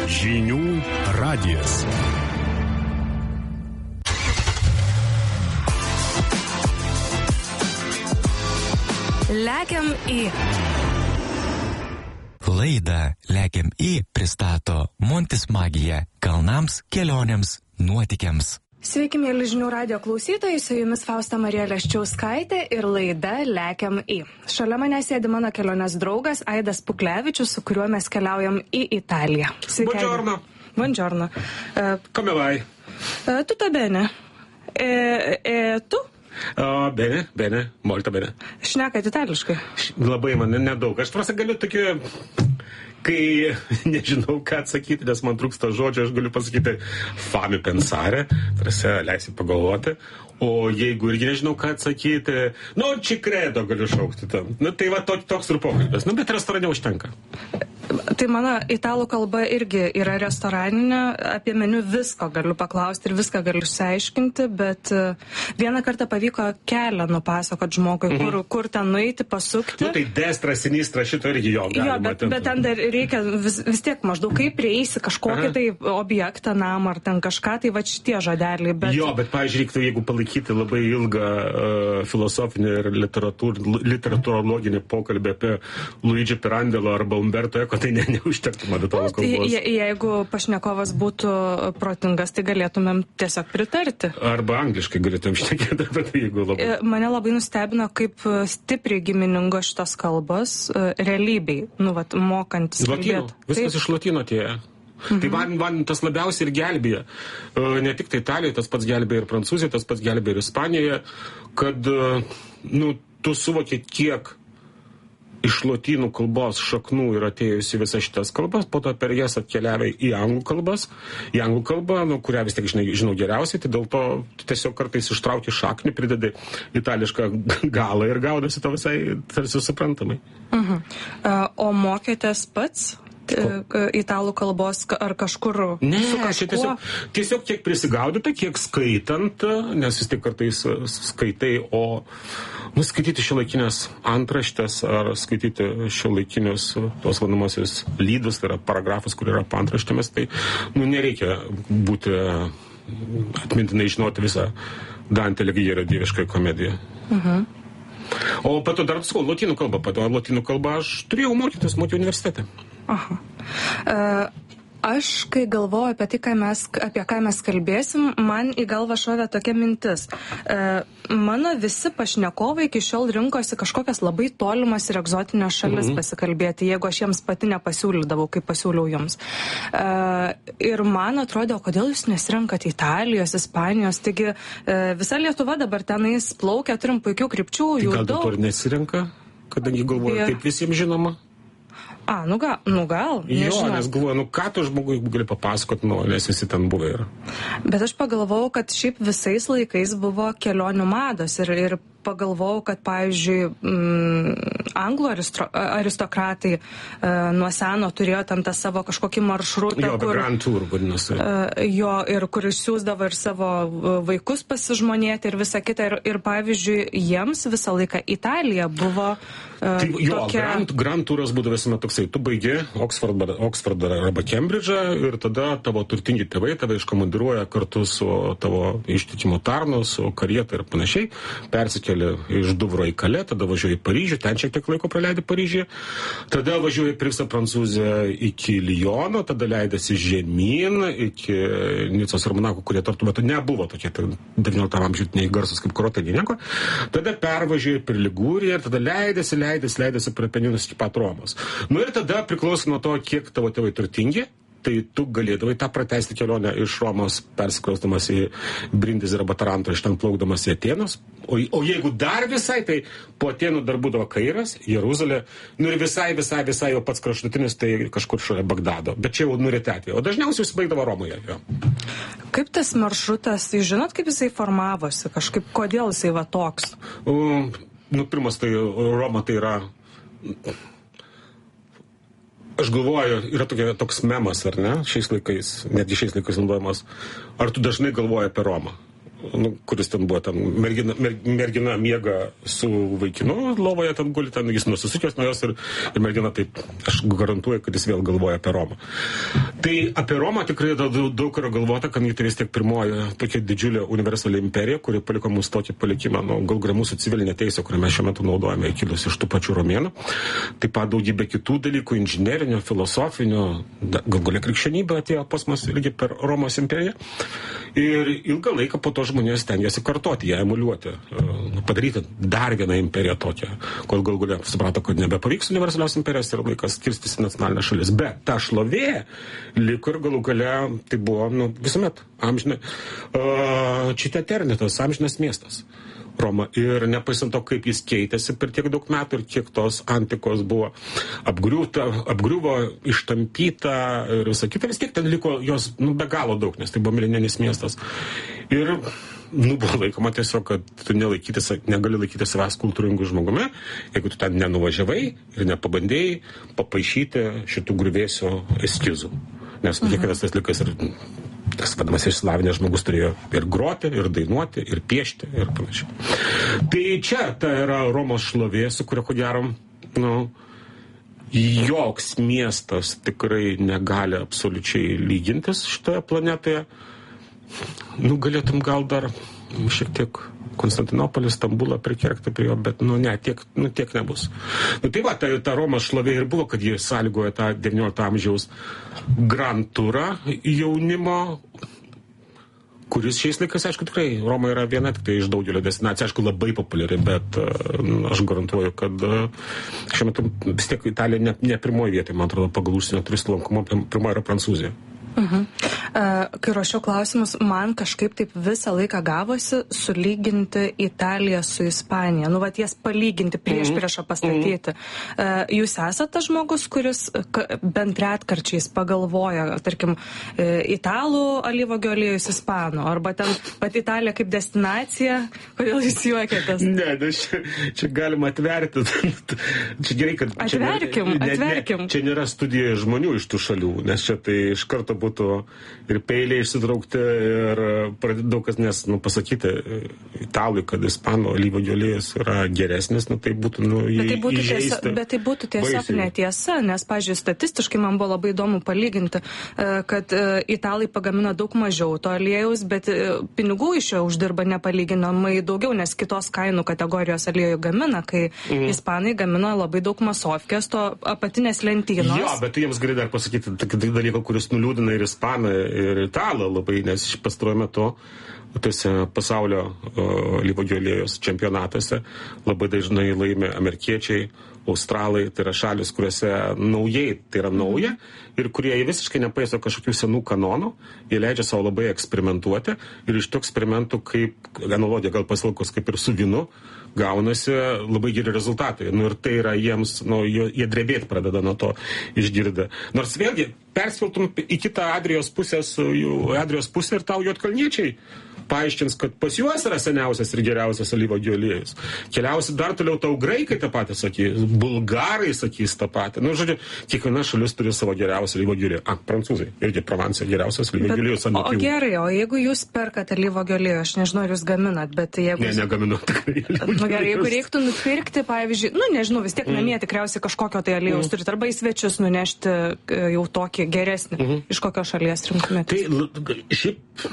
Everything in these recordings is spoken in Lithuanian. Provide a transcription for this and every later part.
Žinių radijas. Lekiam į. Laidą Lekiam į pristato Montis Magija kalnams, kelionėms, nuotykiams. Sveiki, mėly Žinių radijo klausytojai, su jumis Fausta Marija Leščiauskaitė ir laida Lekiam į. Šalia mane sėdi mano kelionės draugas Aidas Puklevičius, su kuriuo mes keliaujam į Italiją. Sveiki. Buongiorno. Buongiorno. Come vai? Tutto bene. Tu? Bene, molto bene. Šnekat itališkai? Labai man nedaug. Aš prasa galiu tokiu, kai nežinau, ką atsakyti, nes man trūksta žodžio, aš galiu pasakyti fami pensare, prasa leisi pagalvoti. O jeigu irgi nežinau, ką atsakyti, ci credo galiu šaukti tam. Tai va toks ir pokalbis. Bet restorane užtenka. Tai mano italų kalba irgi yra restoraninė, apie meniu visko galiu paklausti ir viską galiu išsiaiškinti, bet vieną kartą pavyko kelią nupasakot žmogui, kur ten nueiti, pasukti. Tai destra, sinistra, šito irgi jo galima. Bet ten dar reikia vis tiek maždaug, kaip prieisi kažkokį tai objektą, namą ar ten kažką, tai va šitie žodeliai. Bet... Bet pavyzdžiui, reiktų, jeigu palaikyti labai ilgą filosofinį ir literatūrologinį pokalbį apie Luigi Pirandello arba Umberto Eco, tai neužtektų man italų kalbos. Jeigu pašnekovas būtų protingas, tai galėtumėm tiesiog pritarti. Arba angliškai galėtumėm šnekėti, bet jeigu labai... Mane labai nustebino, kaip stipriai giminingo šitos kalbos realybei, mokantis kalbėti. Viskas iš lotynų atėjo. Tai man tas labiausiai ir gelbėja. Ne tik tai Italijoje, tas pats gelbėja ir Prancūzijoje, tas pats gelbėja ir Ispanijoje, kad tu suvoki, kiek iš lotynų kalbos šaknų yra atėjusi visas šitas kalbas, po to per jas atkeliavai į anglų kalbą, kurią vis tiek žinau geriausiai, tai dėl to tiesiog kartais ištrauki šaknį, pridedi itališką galą ir gaudasi to visai tarsi suprantamai. O mokėtės pats italų kalbos ar kažkur su kažkuo? Tiesiog kiek prisigaudyta, kiek skaitant, nes vis tiek kartais skaitai, o skaityti šiuolaikinės antraštės ar skaityti šiuolaikinius tos vadinamosios lydus, tai yra paragrafas, kur yra po antraštėmis, tai nereikia būti atmintinai žinoti visą Dante Alighiero dieviškąją komediją. O pato dar lotynų kalbą aš turėjau mokytis universitete. Aš, kai galvoju apie tai, apie ką mes kalbėsim, man į galvą šovė tokia mintis. Mano visi pašnekovai iki šiol rinkosi kažkokias labai tolimas ir egzotinės šalis pasikalbėti, jeigu aš jiems pati nepasiūlydavau, kaip pasiūliau jums. Ir man atrodo, kodėl jūs nesirenkat Italijos, Ispanijos, taigi visa Lietuva dabar tenais plaukia, turim puikių krypčių, jų daug. Gal dėl to ir nesirenka, kadangi galvoju, taip visiems žinoma? Gal, nežinau. Nes galvoju, ką tu žmogui gali papasakot, nes visi ten buvo ir. Bet aš pagalvojau, kad šiaip visais laikais buvo kelionių mados ir pagalvojau, kad, pavyzdžiui, anglų aristokratai nuo seno turėjo tam tą savo kažkokį maršrutą, Grand Tour, vadinasi. Ir kur išsiųsdavo ir savo vaikus pasižmonėti ir visą kitą. Ir pavyzdžiui, jiems visą laiką Italija buvo tokia... Grand Touras būdavo visuomet toksai. Tu baigi Oksfordą arba Kembridžą ir tada tavo turtingi tėvai tave iškomandiruoja kartu su tavo ištikimu tarnu, su karieta ir panašiai. Persikėlė iš Duvro į Kalė, tada važiuoji į Paryžių, ten šiek tiek laiko praleidai Paryžiuje, tada važiuoji per visą Prancūziją iki Lyono, tada leidasi žemyn iki Nicos ir Monako, kurie tartu metu nebuvo tokie 19 amžiuje nei garsus kaip Krotai, nei nieko. Tada pervažiuoji per Ligūriją ir tada leidasi per Apeninus iki pat Romos. Ir tada priklauso nuo to, kiek tavo tėvai turtingi, tai tu galėdavai tą pratęsti kelionę iš Romos, persikraustamas į Brindizį arba Tarantą, iš ten plaukdamas į Atėnus. O jeigu dar visai, tai po Atėnų dar būdavo Kairas, Jeruzalė, ir visai jau pats kraštutinis, tai kažkur šalia Bagdado. Bet čia jau reti atvejai. O dažniausiai užsibaigdavo Romoje. Jo. Kaip tas maršrutas, žinot, kaip jisai formavosi? Kažkaip, kodėl jisai va toks? Pirmas, tai Roma tai yra... Aš galvoju, yra toks memas, ar ne, šiais laikais, netgi šiais laikais naudojamas. Ar tu dažnai galvoji apie Romą? kuris ten buvo, ten mergina miega su vaikinu lovoje, ten guli, ten jis nusisukęs nuo jos ir mergina taip, aš garantuoju, kad jis vėl galvoja apie Romą. Tai apie Romą tikrai daug yra galvota, kad tai vis tiek pirmoji tokia didžiulė universali imperija, kuri paliko mums tokį palikimą, gal grė mūsų civilinė teisė, kurią mes šiuo metu naudojame, kilus iš tų pačių romėnų. Taip pat daugybė kitų dalykų, inžinerinio, filosofinio, galų krikščionybė atėjo pas mus irgi per Romos imperiją. Ir ilgą laiką po to žmonės stengiasi kartoti, ją emuliuoti, padaryti dar vieną imperiją tokią, kol galų gale suprato, kad nebepavyks universalios imperijos ir laikas kirstis į nacionalinę šalis. Bet ta šlovė liko ir galų gale tai buvo visuomet amžinai. Čia eternitas, amžinas miestas. Roma. Ir nepaisant to, kaip jis keitėsi per tiek daug metų ir kiek tos antikos buvo apgriuvo, ištampyta ir visą kitą, vis tiek ten liko jos be galo daug, nes tai buvo mileninis miestas. Ir buvo laikoma tiesiog, kad tu negali laikyti savęs kultūringų žmogumi, jeigu tu ten nenuvažiavai ir nepabandėjai papaišyti šitų griuvėsių eskizų. Nes kiekvienas tas likas ir tas vadamas išsilavinęs žmogus turėjo ir groti, ir dainuoti, ir piešti, ir panašiai. Tai čia ta yra Romos šlovė, su kuria, ko gero, joks miestas tikrai negali absoliučiai lygintis šitoje planetoje. Galėtum gal dar šiek tiek Konstantinopolis, Stambulą prikergti prie jo, bet tiek nebus. Tai va, ta Romos šlovė ir buvo, kad jie sąlygoja tą 19 amžiaus Grand Tourą jaunimo, kuris šiais laikais, aišku, tikrai Roma yra viena tik tai iš daugelio destinacijų, aišku, labai populiari, bet aš garantuoju, kad šiuo metu vis tiek Italija ne pirmoji vietoje, man atrodo, pagal užsienio turistų lankomumą, pirmoji yra Prancūzija. Kai ruošiau klausimus, man kažkaip taip visą laiką gavosi sulyginti Italiją su Ispanija. Ties palyginti, priešą pastatyti. Jūs esate tas žmogus, kuris bent retkarčiais pagalvoja, tarkim, italų alyvuogių aliejus ispanų, arba ten pat Italija kaip destinacija, kodėl jūs juokiatės? Ne, čia galima atverti. Čia gerai, kad... Atverkim. Čia nėra studija žmonių iš tų šalių, nes čia tai iš karto būtų ir peiliai išsitraukti ir daug kas, nes, pasakyti italui, kad ispanų alyvuogių aliejus yra geresnis, tai būtų, įžeisti. Bet tai būtų tiesiog netiesa, nes, pavyzdžiui, statistiškai man buvo labai įdomu palyginti, kad italai pagamina daug mažiau to aliejaus, bet pinigų iš jo uždirba nepalyginamai daugiau, nes kitos kainų kategorijos aliejų gamina, kai ispanai gamina labai daug masovkės, to apatinės lentynos. Jo, bet jiems gali dar pasakyti tokį dalyką, kuris nuliūdina ir ispaną, ir italą labai, nes pastaruoju metu tuose pasaulio alyvuogių aliejus čempionatuose labai dažnai laimi amerikiečiai, australai, tai yra šalis, kuriuose naujai, tai yra nauja, ir kurie visiškai nepaiso kažkokių senų kanonų, jie leidžia savo labai eksperimentuoti, ir iš tų eksperimentų, kaip analogija gal pasilkus kaip ir su vynu, gaunasi labai geri rezultatai. Ir tai yra jiems, jie drebėti pradeda nuo to išgirdę. Nors vėlgi, persviltum į kitą Adrijos pusę ir tau juodkalniečiai paaiškins, kad pas juos yra seniausias ir geriausias alyvuogių aliejus. Keliausi dar toliau, tau graikai tą patį sakys, bulgarai sakys tą patį. Žodžiu, kiekviena šalis turi savo geriausią alyvuogių aliejų. Prancūzai irgi Provanse geriausias alyvuogių aliejus. O gerai, o jeigu jūs perkat alyvuogių aliejų, aš nežinau, ar jūs gaminat, bet jeigu... Negaminu tikrai. Gerai, jeigu reiktų nupirkti, pavyzdžiui, nežinau, vis tiek namie tikriausiai kažkokio tai aliejaus turit, arba į svečius nunešti jau tokį geresnį. Iš kokios šalies rinktumėte? Tai šiaip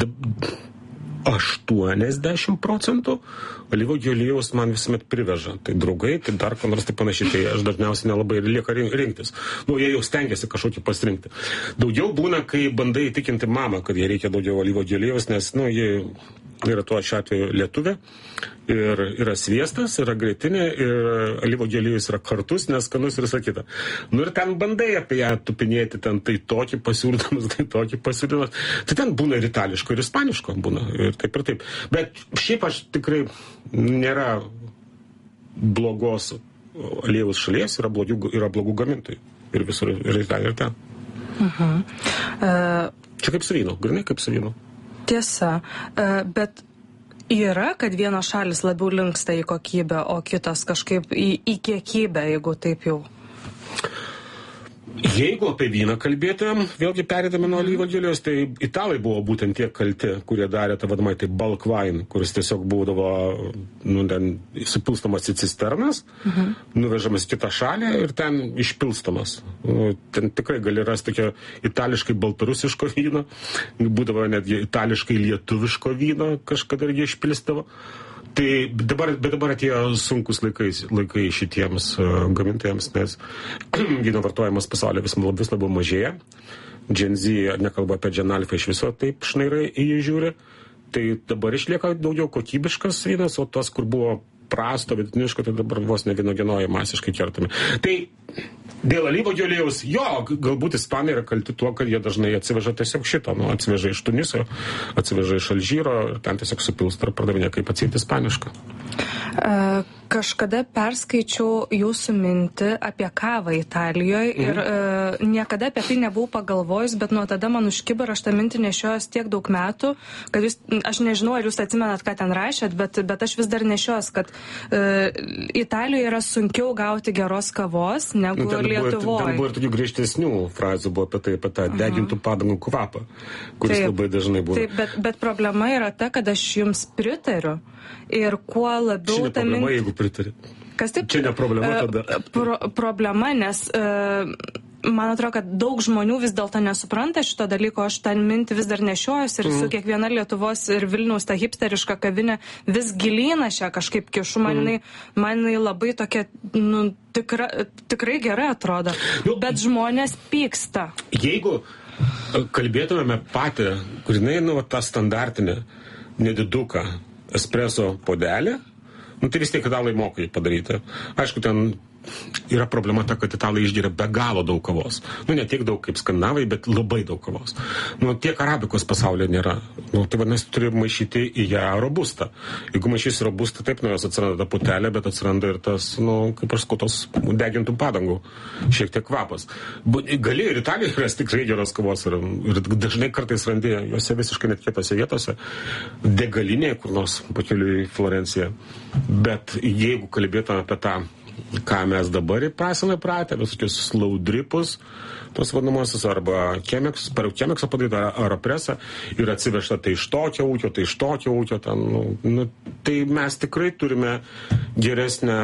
80% alyvuogių aliejaus man visuomet priveža. Tai draugai, tai dar ko nors tai panašiai, tai aš dažniausiai nelabai ir lieka rinktis. Jie jau stengiasi kažkokį pasirinkti. Daugiau būna, kai bandai įtikinti mamą, kad jie reikia daugiau alyvuogių aliejaus, nes, jie yra tuo šiuo atveju lietuvė, ir yra sviestas, yra grietinė, ir alyvuogių aliejus yra kartus, neskanus ir visa kita. Ir ten bandai apie ją tupinėti, ten tai tokį pasiūlydamas, tai tokį pasiūlydamas. Tai ten būna ir itališko, ir ispaniško būna, ir taip. Bet šiaip aš tikrai nėra blogos aliejaus šalies, yra blogų gamintojų. Ir visur, ir ten. Čia kaip su vynu, grinai kaip su vynu. Tiesa, bet yra, kad vienos šalis labiau linksta į kokybę, o kitos kažkaip į kiekybę, jeigu taip jau. Jeigu apie vyną kalbėtumėm, vėlgi perėdami nuo alyvuogių aliejus, tai italai buvo būtent tie kalti, kurie darė tą vadinamą tai bulk wine, kuris tiesiog būdavo supilstamas į cisternas, nuvežamas į kitą šalį ir ten išpilstamas. Ten tikrai gali rasti tokio itališkai baltarusiško vyno, būdavo netgi itališkai lietuviško vyno, kažkada irgi išpilstavo. Bet dabar atėjo sunkus laikai šitiems gamintojams, nes vyno vartojimas pasaulyje vis labiau mažėja. Gen Z, nekalba apie Gen Alpha, iš viso taip šnairai į jį žiūri. Tai dabar išlieka daugiau kokybiškas vynas, o tas, kur buvo prasto, vidutiniško, tai dabar vos ne vynogenojai masiškai kertami. Tai dėl alyvuogių aliejaus, galbūt ispanai yra kalti tuo, kad jie dažnai atsiveža tiesiog šito, atsiveža iš Tuniso, atsiveža iš Alžyro ir ten tiesiog supilsta ir pardavinė kaip atseit ispanišką. Kažkada perskaičiau jūsų mintį apie kavą Italijoje ir niekada apie tai nebuvau pagalvojus, bet nuo tada man užkibo ir aš tą mintį nešiojos tiek daug metų, kad aš nežinau, ar jūs atsimenat, ką ten rašėt, bet aš vis dar nešiojos, kad Italijoje yra sunkiau gauti geros kavos negu Lietuvoje. Ten buvo ir tokių griežtesnių frazų buvo apie tą degintų padangų kvapą, kuris labai dažnai buvo. Taip, bet problema yra ta, kad aš jums pritariu. Ir kuo labiau... Čia ne problema, jeigu pritari. Kas taip? Čia ne problema tada. Problema, nes man atrodo, kad daug žmonių vis dėlto nesupranta šito dalyko. Aš tą mintį vis dar nešiojuosi ir su kiekviena Lietuvos ir Vilniaus ta hipsteriška kavinė vis gilina šią kažkaip kišu. Man jinai labai tokia, tikrai gerai atrodo. Bet žmonės pyksta. Jeigu kalbėtumėme patį, kur jinai, tą standartinę nediduką espreso podelį, tai vis tiek italai moka jį padaryti. Aišku, ten yra problema ta, kad italai išgeria be galo daug kavos. Ne tiek daug kaip skandinavai, bet labai daug kavos. Tiek arabikos pasaulyje nėra. Tai vadinasi, turi maišyti į ją robustą. Jeigu maišysi robustą, taip nuo jos atsiranda ta putelė, bet atsiranda ir tas, kaip aš sakau, tos degintų padangų šiek tiek kvapas. Gali ir Italijoje rasti tikrai geros kavos ir dažnai kartais randi juose visiškai netikėtose vietose. Degalinėje, kur nors pakeliui į Florenciją. Bet jeigu kalbėtume apie tą, ką mes dabar įprasime pratę, visokius slaudripus, tos vadinamosios, arba Chemexo padarytą, ar Apresą, ir atsivežta tai iš tokio ūkio, ten, tai mes tikrai turime geresnę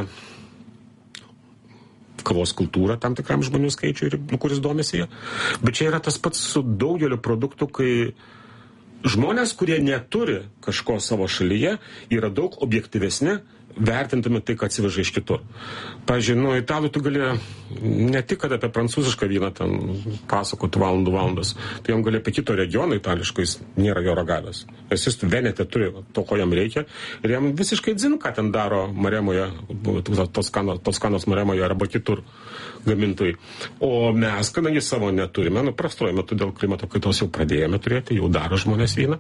kavos kultūrą tam tikram žmonių skaičiui, kuris domisi jie. Bet čia yra tas pats su daugeliu produktų, kai žmonės, kurie neturi kažko savo šalyje, yra daug objektyvesni, vertintami tai, ką atsiveža iš kitur. Pavyzdžiui, italų tu gali ne tik apie prancūzišką vyną ten pasakoti valandas, tai jam gali apie kito regioną itališko, jis nėra jo ragavęs. Jis Venete turi to, ko jam reikia, ir jam visiškai dzin, ką ten daro Maremoje, Toskanos Maremoje arba kitur gamintojai. O mes, kadangi savo neturime, prastuoju metu dėl klimato kaitos jau pradėjome turėti, jau daro žmonės vyną,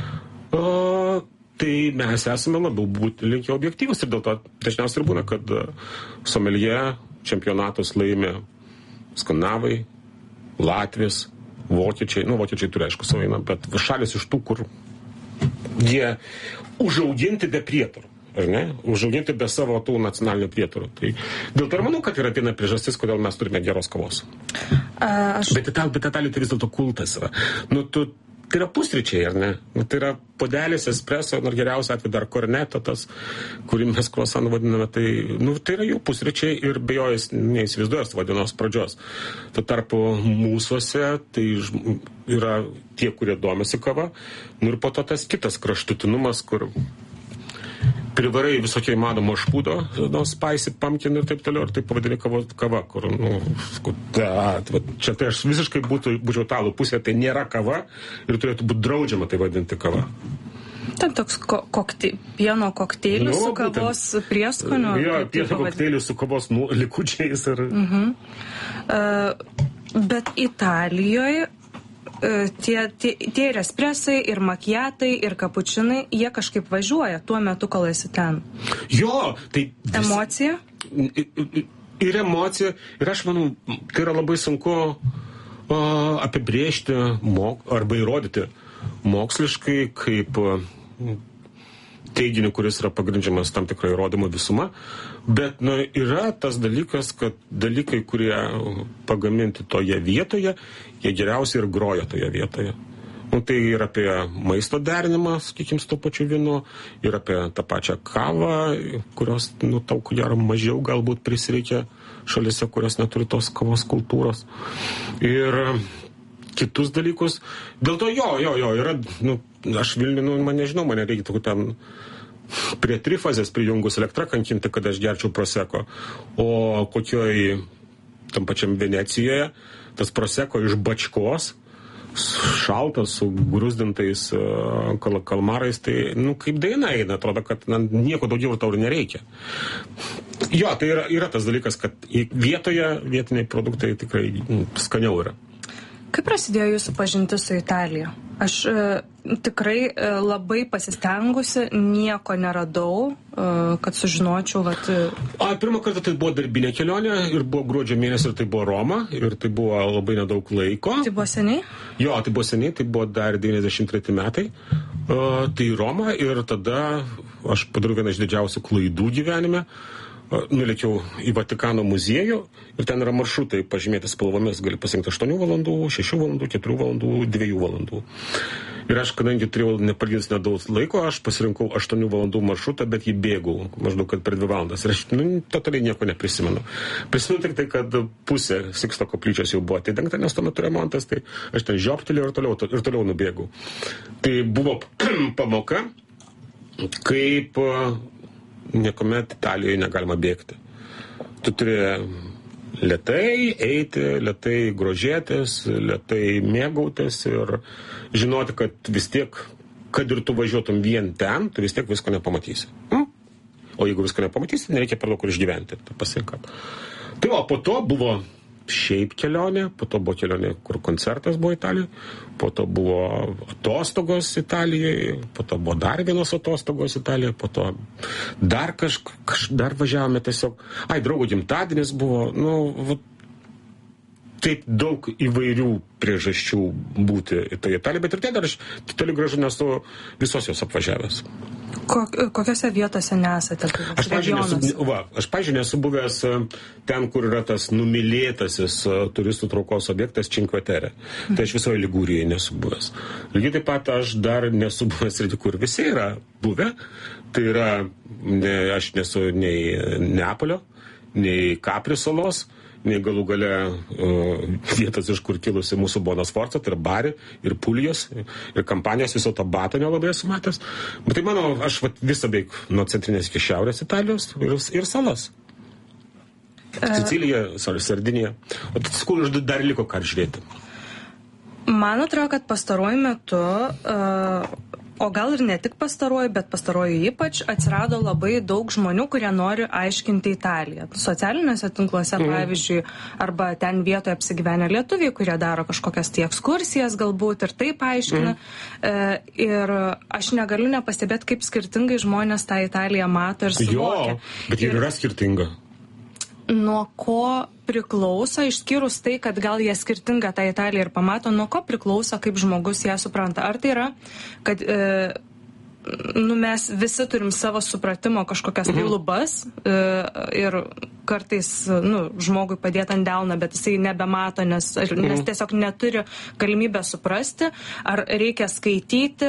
tai mes esame labiau būti linkę objektyvus ir dėl to dažniausiai ir būna, kad someljė čempionatus laimi skandinavai, Latvijos, vokiečiai, vokiečiai turi aišku savo vyną, bet šalis iš tų, kur jie užauginti be prietarų. Užauginti be savo tų nacionalinių prietarų. Tai dėl to ir manau, kad yra viena priežastis, kodėl mes turime geros kavos. Bet Italijoje tai vis dėlto kultas yra. Tai yra pusryčiai, ar ne? Tai yra podelis, espresso, ir geriausia atveju dar korneto, tas, kurį mes croissant vadiname, tai yra jų pusryčiai ir be jo jis neįsivaizduoja savo dienos pradžios. Tuo tarpu mūsuose tai yra tie, kurie domisi kava, ir po to tas kitas kraštutinumas, kur privarai visokie įmanomo špūdo, spicy pumpkin ir taip toliau, ir taip pavadinė kava, kur, čia tai aš visiškai būčiau italų pusė, tai nėra kava ir turėtų būti draudžiama tai vadinti kava. Ten toks pieno kokteilis su kavos prieskoniu. Jo, pieno kokteilis su kavos likučiais. Bet Italijoje tie ir espresai, ir makiatai, ir kapučinai, jie kažkaip važiuoja tuo metu, kol esi ten. Jo, tai... Emocija? Ir emocija. Ir aš manau, tai yra labai sunku apibrėžti arba įrodyti moksliškai, kaip teiginiu, kuris yra pagrindžiamas tam tikrai įrodymų visuma, bet yra tas dalykas, kad dalykai, kurie pagaminti toje vietoje, jie geriausiai ir groja toje vietoje. Tai ir apie maisto derinimą, sakykim, su to pačiu vynu, ir apie tą pačią kavą, kurios, tau ko gero mažiau galbūt prisireikia šalise, kurios neturi tos kavos kultūros. Ir kitus dalykus. Dėl to yra, aš Vilnių, man nežinau, mane reikia ten prie trifazės prijungus elektrą kankinti, kad aš gerčiau proseko. O kokioj tam pačiam Venecijoje, tas proseko iš bačkos, šaltas, su grūzdintais kalmarais, tai, kaip daina eina, atrodo, kad nieko daugiau tau nereikia. Jo, tai yra tas dalykas, kad vietiniai produktai tikrai skaniau yra. Kaip prasidėjo jūsų pažintis su Italija? Aš tikrai labai pasistengusi, nieko neradau, kad sužinočiau, Pirmą kartą tai buvo darbinė kelionė ir buvo gruodžio mėnesį ir tai buvo Roma ir tai buvo labai nedaug laiko. Tai buvo seniai? Jo, tai buvo seniai, tai buvo dar 93 metai. Tai Roma ir tada aš padariau vieną iš didžiausių klaidų gyvenime. Nulėkiau į Vatikano muziejų ir ten yra maršrutai pažymėti spalvomis, gali pasirinkti 8 valandų, 6 valandų, 4 valandų, 2 valandų. Ir aš, kadangi turėjau nepalyginus nedaug laiko, aš pasirinkau 8 valandų maršrutą, bet jį bėgau maždaug kad per 2 valandas. Ir aš totaliai nieko neprisimenu. Prisimenu tik tai, kad pusė Siksto koplyčios jau buvo atidengta, nes tuo metu remontas, tai aš ten žioptelėjau ir toliau nubėgau. Tai buvo pamoka, kaip niekuomet Italijoje negalima bėgti. Tu turi lėtai eiti, lėtai grožėtis, lėtai mėgautis ir žinoti, kad vis tiek, kad ir tu važiuotum vien ten, tu vis tiek visko nepamatysi. O jeigu visko nepamatysi, nereikia per daug kur išgyventi. Tai po to buvo šiaip kelionė, po to buvo kelionė, kur koncertas buvo Italijoje, po to buvo atostogos Italijoje, po to buvo dar vienos atostogos Italijoje, po to dar dar važiavome tiesiog, draugo gimtadienis buvo, taip daug įvairių priežasčių būti toje Italijoje, bet ir tai dar aš toli gražu nesu visos jos apvažiavęs. Kokiose vietose nesate? Aš, pavyzdžiui, nesu buvęs ten, kur yra tas numylėtasis turistų traukos objektas Cinque Terre. Tai aš visoje Ligūrijoje nesu buvęs. Lygiai taip pat aš dar nesu buvęs ir kur visi yra buvę. Tai yra, aš nesu nei Neapolio, nei Kapri salos, nei galų gale vietos, iš kur kilusi mūsų Bona Sforza, tai yra Bari ir Pulijos ir kampanijos viso to bato nelabai esu matęs. Bet tai aš visą beveik nuo centrinės iki šiaurės Italijos ir salas. Sicilija, Sardinija. O tai kur dar liko ką žiūrėti? Man atrodo, kad pastaruoju metu, o gal ir ne tik pastaruoju, bet pastaruoju ypač, atsirado labai daug žmonių, kurie nori aiškinti Italiją. Socialiniuose tinkluose, pavyzdžiui, arba ten vietoje apsigyvenę lietuviai, kurie daro kažkokias ekskursijas galbūt ir taip aiškina. Ir aš negaliu nepastebėti, kaip skirtingai žmonės tą Italiją mato ir suvokia. Jo, bet ir yra skirtinga. Nuo ko priklauso, išskyrus tai, kad gal jie skirtingą tą Italiją ir pamato, nuo ko priklauso, kaip žmogus ją supranta. Ar tai yra, kad mes visi turim savo supratimo kažkokias tai lubas ir kartais žmogui padėti ant delno, bet jisai nebemato, nes tiesiog neturi galimybę suprasti, ar reikia skaityti,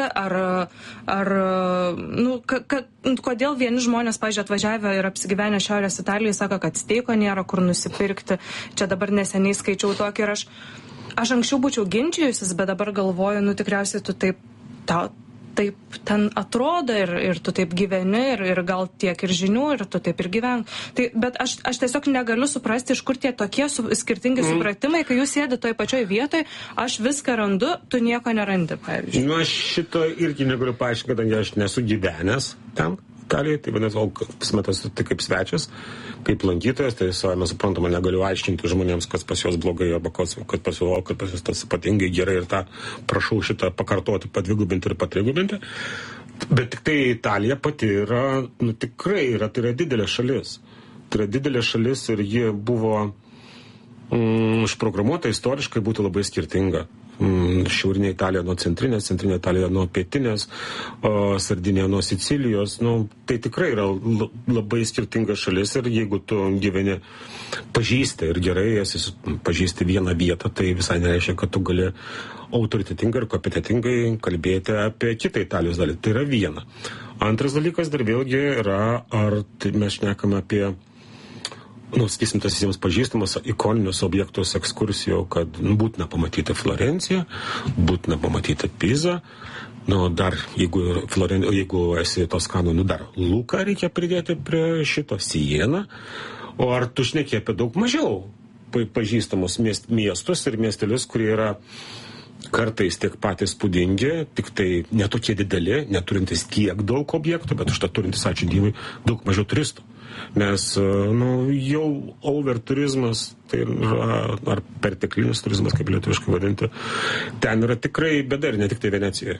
kodėl vieni žmonės, pavyzdžiui, atvažiavę ir apsigyvenę Šiaurės Italijoje, sako, kad steiko nėra kur nusipirkti. Čia dabar neseniai skaičiau tokį ir aš anksčiau būčiau ginčijusis, bet dabar galvoju, tikriausiai tu taip ten atrodo ir tu taip gyveni ir gal tiek ir žinių ir tu taip ir gyvenk. Bet aš tiesiog negaliu suprasti, iš kur tie tokie skirtingi supratimai, kai jūs sėdi toj pačioj vietoj, aš viską randu, tu nieko nerandi, pavyzdžiui. Aš šito irgi negaliu paaiškinti, kadangi aš nesu gyvenęs ten. Italijoje, tai vadinasi, pasimetas tai kaip svečias, kaip lankytojas, tai savame suprantama, negaliu aiškinti žmonėms, kas pas juos blogai, arba kad pas juos tas ypatingai gerai ir tą prašau šitą pakartoti, padvigubinti ir patrigubinti. Bet tik tai Italija pati yra, tikrai yra, tai yra didelė šalis. Tai yra didelė šalis ir ji buvo užprogramuota istoriškai būtų labai skirtinga. Šiaurinė Italija nuo centrinės, centrinė Italija nuo pietinės, Sardinija nuo Sicilijos. Tai tikrai yra labai skirtinga šalis ir jeigu tu gyveni pažįsti ir gerai esi pažįsti vieną vietą, tai visai nereiškia, kad tu gali autoritetingai ir kompetentingai kalbėti apie kitą Italijos dalį. Tai yra viena. Antras dalykas dar vėlgi yra, ar tai mes šnekame apie sakysim, tas visiems pažįstamas ikoninius objektus ekskursijų, kad būtina pamatyti Florenciją, būtina pamatyti Pizą, dar jeigu esi Toskanų, dar Luką reikia pridėti prie šito, Sieną, o ar tu šneki apie daug mažiau pažįstamus miestus ir miestelius, kurie yra kartais tiek patys spūdingi, tik tai netokie dideli, neturintis tiek daug objektų, bet užtat turintis, ačiū Dievui, daug mažiau turistų. Nes jau over turizmas, tai yra, ar perteklinis turizmas, kaip lietuviškai vadinti, ten yra tikrai bėda ir ne tik tai Venecijoje.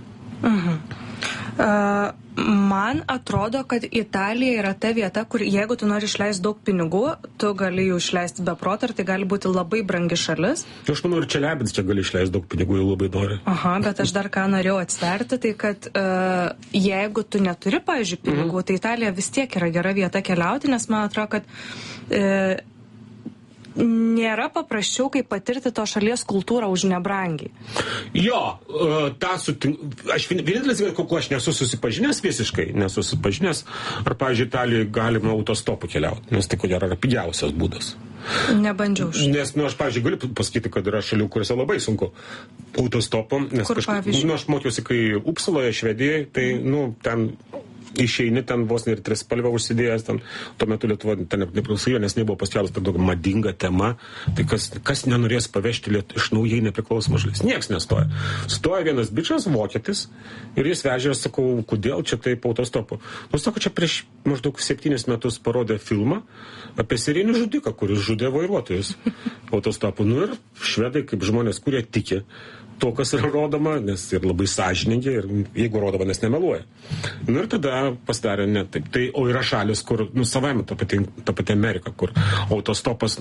Man atrodo, kad Italija yra ta vieta, kur jeigu tu nori išleisti daug pinigų, tu gali jų išleisti be proto ir tai gali būti labai brangi šalis. Aš manau, ir Čeliabins čia gali išleisti daug pinigų, jau labai nori. Bet aš dar ką norėjau atsverti, tai kad jeigu tu neturi, pavyzdžiui, pinigų, tai Italija vis tiek yra gera vieta keliauti, nes man atrodo, kad nėra paprasčiau, kaip patirti to šalies kultūrą už nebrangiai. Jo, aš vienintelis, kuo aš nesu susipažinęs visiškai, ar, pavyzdžiui, Italijoje galima autostopu keliauti, nes tai ko gero yra pigiausias būdas. Nebandžiau. Nes, aš, pavyzdžiui, galiu pasakyti, kad yra šalių, kuriuose labai sunku autostopu. Kur, pavyzdžiui? Aš mokiausi, kai Upsaloje, Švedijoje, tai, ten išeini ten vos ir trispalvę užsidėjęs, ten tuo metu Lietuva ten nepriklausomybė, nes nebuvo paskelbta per daug madinga tema, tai kas nenorės pavežti iš naujai nepriklausomos šalies? Nieks nestoja. Stoja vienas bičas, vokietis, ir jis vežė, aš sakau, kodėl čia taip autostopu? Sako, čia prieš maždaug 7 metus parodė filmą apie serijinį žudiką, kuris žudė vairuotojus autostopu. Ir švedai, kaip žmonės, kurie tiki to, kas yra rodoma, nes ir labai sąžiningi, ir jeigu rodoma, nes nemeluoja. Ir tada pasidarė ne taip. Tai, o yra šalis, kur, savaime ta pati Amerika, kur autostopas,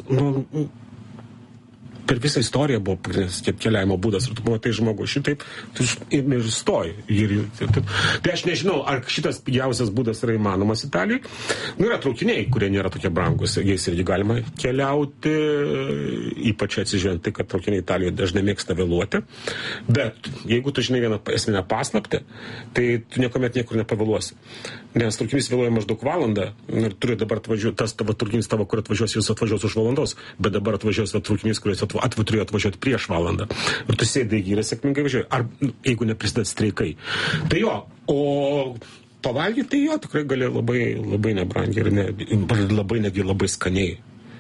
per visą istoriją buvo keliavimo būdas, ir tu pamatai žmogų šitaip, tu ir stoji. Tai aš nežinau, ar šitas pigiausias būdas yra įmanomas Italijai. Yra traukiniai, kurie nėra tokie brangus, jais irgi galima keliauti, ypač atsižvelgiant tai, kad traukiniai Italijoje dažnai mėgsta vėluoti. Bet jeigu tu žinai vieną esminę paslaptį, tai tu niekuomet niekur nepavėluosi. Nes traukinys vėluoja maždaug valandą ir turi dabar atvažiuoti, tas tavo traukinys tavo, kur atvažiuos, jis atvažiuos už valandos, bet dabar atvažiuos traukinys, kuris turėjo atvažiuoti prieš valandą. Ir tu sėdai ir sėkmingai važiuoji. Ar jeigu neprisideda streikai. Tai jo, o pavalgyti, tai jo, tikrai gali labai, labai nebrangiai ir labai netgi labai skaniai.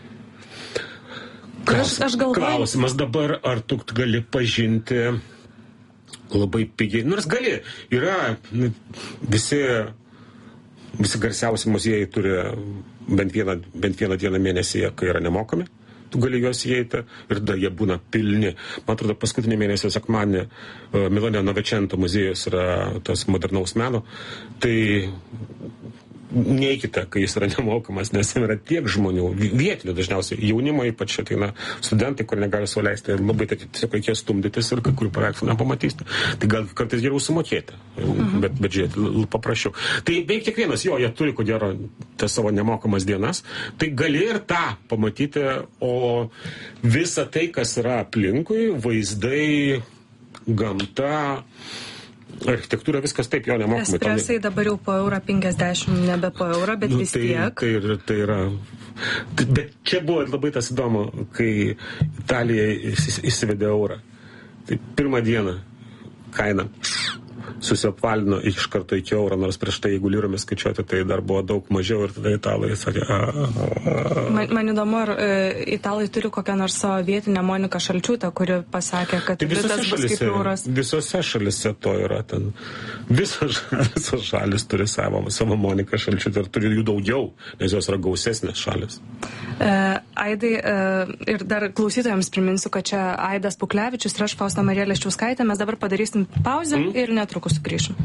Klausimas dabar, ar tu gali pažinti labai pigiai. Nors gali. Yra visi garsiausi muziejai turi bent vieną dieną mėnesyje, kai yra nemokami. Tu gali juos įeiti ir tada jie būna pilni. Man atrodo, paskutinį mėnesį sekmadienį Milane Novecento muziejus yra tas modernaus meno. Tai neikite, kai jis yra nemokamas, nes yra tiek žmonių, vietinių dažniausiai, jaunimo ypač ateina studentai, kur negali sau leisti, labai tiesiog reikės stumdytis ir kai kurių paveikslų nepamatysite. Tai gal kartais geriau sumokėti, bet žiūrėti, paprasčiau. Tai beveik kiekvienas, jie turi, ko gero, tas savo nemokamas dienas, tai gali ir tą pamatyti, o visa tai, kas yra aplinkui, vaizdai, gamta, architektūra, viskas taip, jo nemokamai. Espresai dabar jau po €50, nebe po eurą, bet vis tiek. Tai yra. Bet čia buvo labai tas įdomu, kai Italija įsivedė eurą. Tai pirmą dieną kaina susiapvalino iš karto iki euro, nors prieš tai, jeigu liromis skaičiuoti, tai dar buvo daug mažiau ir tada italai sakė. Man įdomu, ar italai turi kokią nors savo vietinę Moniką Šalčiūtę, kuri pasakė, kad tai litas bus kaip euras. Visose šalise to yra ten. Visos šalis turi savo Moniką Šalčiūtę ir turi jų daugiau, nes jos yra gausesnės šalis. Aidai, ir dar klausytojams priminsiu, kad čia Aidas Puklevičius ir aš Fausta Marija Leščiauskaitė. Mes dabar padarysim pauzę ir netrukus sugrįšim.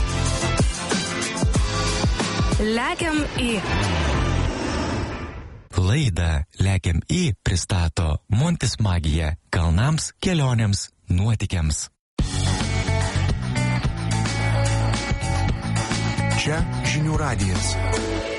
Lekiam į Laidą Lekiam į pristato Montis Magija kalnams, kelionėms, nuotykiams. Čia Žinių radijas.